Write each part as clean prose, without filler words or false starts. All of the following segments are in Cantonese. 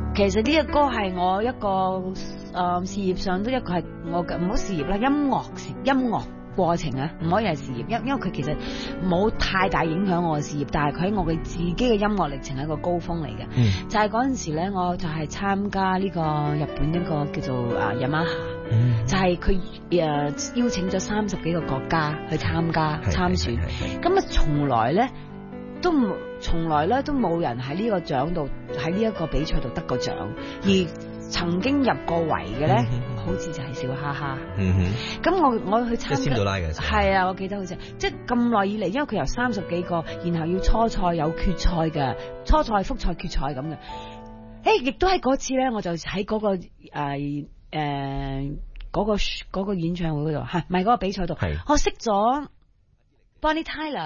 其實呢個歌係我一個事業上都一個係我嘅唔好事業啦，音樂過程啊，唔可以係事業，因為佢其實冇太大影響我嘅事業，但係佢喺我嘅自己嘅音樂歷程係一個高峰嚟嘅。就係嗰陣時咧，我就係參加呢個日本一個叫做Yamaha，就係佢邀請咗30幾個國家去參選，咁啊從來咧都冇人喺呢個獎度喺呢一個比賽度得過獎，而曾經入過圍嘅咧，好似就係小哈哈。咁我去參加，係啊，我記得好似即係咁耐以嚟，因為佢由30幾個，然後要初賽有決賽嘅，初賽、複賽、決賽咁嘅。亦都喺嗰次咧，我就喺嗰個嗰個演唱會嗰度，唔係嗰個比賽度，我識咗 Bonnie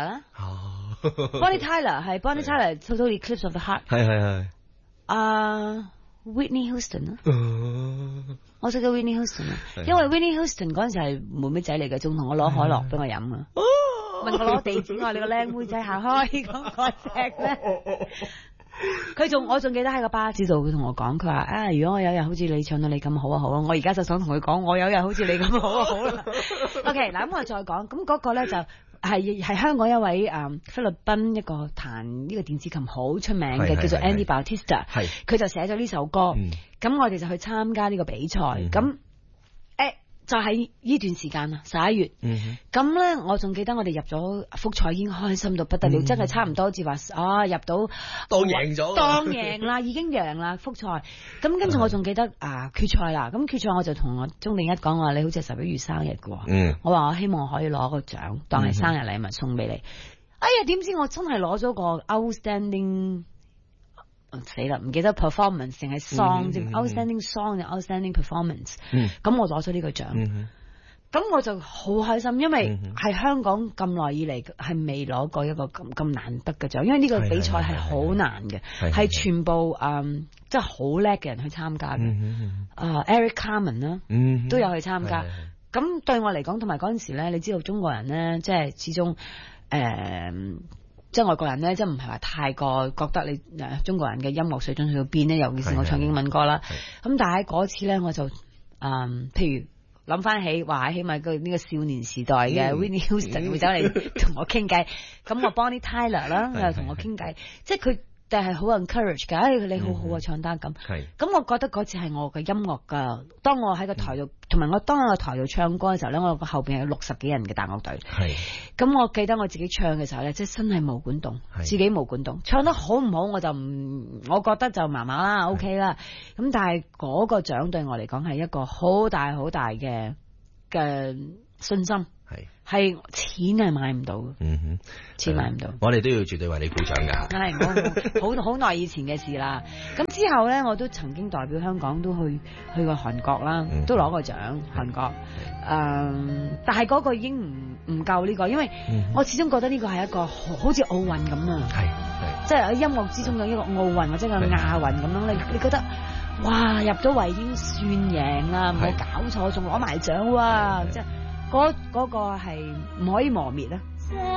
Tyler。Bonnie Tyler 係 Bonnie Tyler Total Eclipse of the Heart。係。Whitney Houston 啊，我識到 Whitney Houston 啊，因為 Whitney Houston 嗰陣時係妹妹仔嚟嘅，仲同我攞可樂俾我飲啊，問我攞地址，我話你個靚妹仔行開咁嗰隻咧。我仲記得喺個巴士度，佢同我講，佢話如果我有日好似你唱到你咁好啊好啊，我而家就想同佢講，我有日好似你咁好啊好啦。OK， 嗱咁我再講，咁嗰個咧就係香港一位菲律賓一個彈呢個電子琴好出名嘅，叫做 Andy Bautista， 佢就寫咗呢首歌，咁我哋就去參加呢個比賽，咁就喺呢段時間啊，11月，咁咧我仲記得我哋入咗複賽已經開心到不得了，真係差唔多好似話入到當贏啦，已經贏啦複賽，咁跟住我仲記得決賽啦，咁決賽我就同我鍾定一講話，你好似11月生日嘅，我話我希望我可以攞個獎當係生日禮物送俾你，點知我真係攞咗個 outstanding。死啦，唔記得 performance 定係 song， outstanding song 定 outstanding performance。咁我攞咗呢個獎，咁我就好開心，因為係香港咁耐以嚟係未攞過一個咁難得嘅獎，因為呢個比賽係好難嘅，係全部即係好叻嘅人去參加嘅。Eric Carmen 啦，都有去參加。咁對我嚟講，同埋嗰陣時咧，你知道中國人咧，即係始終即係外國人咧，即係唔係話太過覺得你中國人嘅音樂水準去到邊咧？尤其是我唱英文歌啦。咁但係喺嗰次咧，我就譬如諗翻起話，起碼呢個少年時代嘅 Whitney Houston 會走嚟同我傾偈。咁我 Bonnie Tyler 啦，又同我傾偈，即係佢。但係好 encourage 㗎，你好好啊，唱得咁。咁我覺得嗰次係我嘅音樂㗎。當我喺個台度，同埋我當喺個台度唱歌嘅時候咧，我個後邊有60幾人嘅大樂隊。咁我記得我自己唱嘅時候咧，即係真係毛管動，自己毛管動，唱得好唔好我就我覺得就麻麻啦 ，OK 啦。咁但係嗰個獎對我嚟講係一個好大好大嘅信心。係錢係買唔到嘅，錢買唔到。 我哋都要絕對為你鼓掌㗎。 係好耐以前嘅事啦。咁之後咧，我都曾經代表香港都去過韓國啦，都攞過獎韓國。但係嗰個已經唔夠呢個，因為我始終覺得呢個係一個好似奧運咁啊。即係喺音樂之中有一個奧運或者個亞運咁樣，你覺得哇入到圍已經算贏啦，唔好搞錯，仲攞埋獎喎，即係。嗰個係唔可以磨滅啊！